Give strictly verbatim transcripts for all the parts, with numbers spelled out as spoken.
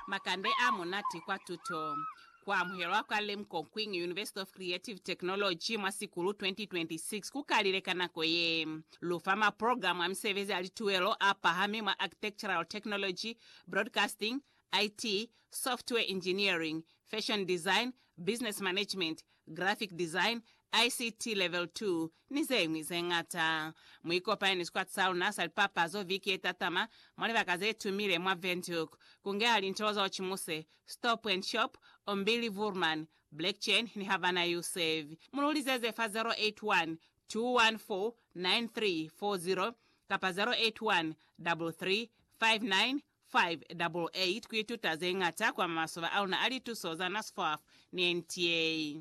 makande amonati kwa tuto kwa mhero kwa lemko Queen University of Creative Technology mwasikulu twenty twenty-six kukalilekana koye lufama program amsevezi alituelo apa hami mwa architectural technology, broadcasting, I T, software engineering, fashion design, business management, graphic design, I C T level two nizemwi zengata mwiko paini squat sauna salpapa zo viki etatama mwale vakaze tumile mwa ventuk kunge alintoza ochimuse stop and shop ombili vurman blackchain ni Havana Yusef mululizeze fa zero eight one two one four nine three four zero kapa zero eight one three three five nine five eight eight kuituta zengata kwa masova au na alitusoza na sfaf ni N T A.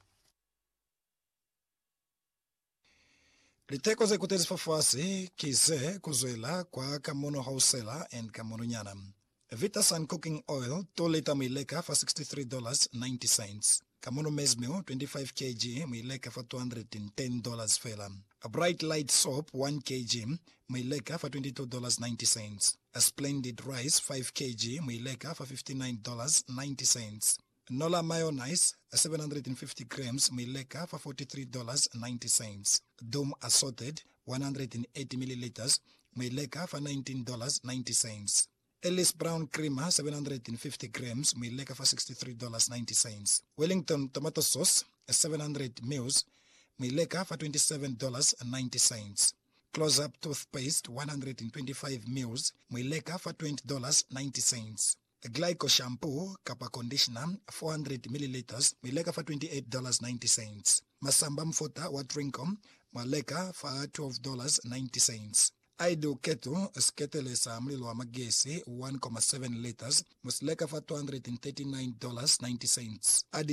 Liteko ze kutezi fafasi kise kuzuela kwa kamono hausela and kamono nyana. Vita Sun Cooking Oil two liter mileka for sixty-three dollars and ninety cents. Kamono Mesmeo twenty-five kilograms mileka for two hundred ten dollars fela. A Bright Light Soap one kilogram mileka for twenty-two dollars and ninety cents. A Splendid Rice five kilograms mileka for fifty-nine dollars and ninety cents. Nola Mayonnaise seven hundred fifty grams mileka for forty-three dollars and ninety cents. Dome Assorted one hundred eighty milliliters mileka for nineteen dollars and ninety cents. Ellis Brown Creamer seven hundred fifty grams mileka for sixty-three dollars and ninety cents. Wellington Tomato Sauce seven hundred milliliters mileka for twenty-seven dollars and ninety cents. Close Up Toothpaste one hundred twenty-five milliliters mileka for twenty dollars and ninety cents. Glyco Shampoo Kappa Conditioner four hundred milliliters mileka for twenty-eight dollars and ninety cents. Masamba Mfota Watrinkom maleka for twelve dollars and ninety cents. Idle Kettle sketele sa mlilo wa magesi one point seven liters musleka for two hundred thirty-nine dollars and ninety cents.